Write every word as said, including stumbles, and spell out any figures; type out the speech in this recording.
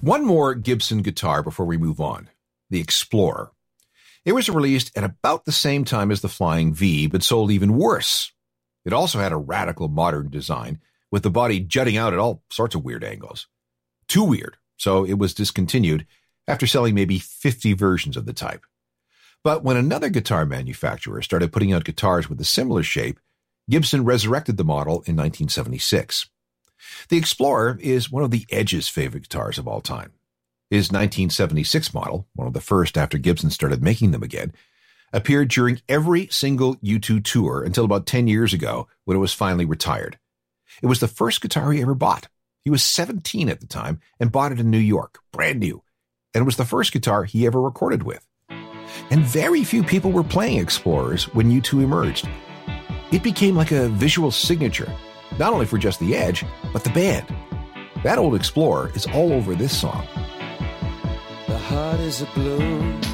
One more Gibson guitar before we move on. The Explorer. It was released at about the same time as the Flying V, but sold even worse. It also had a radical modern design, with the body jutting out at all sorts of weird angles. Too weird, so it was discontinued after selling maybe fifty versions of the type. But when another guitar manufacturer started putting out guitars with a similar shape, Gibson resurrected the model in nineteen seventy-six. The Explorer is one of the Edge's favorite guitars of all time. His nineteen seventy-six model, one of the first after Gibson started making them again, appeared during every single U two tour until about ten years ago when it was finally retired. It was the first guitar he ever bought. He was seventeen at the time and bought it in New York, brand new. And it was the first guitar he ever recorded with. And very few people were playing Explorers when U two emerged. It became like a visual signature, not only for just the Edge, but the band. That old Explorer is all over this song. The heart is a blue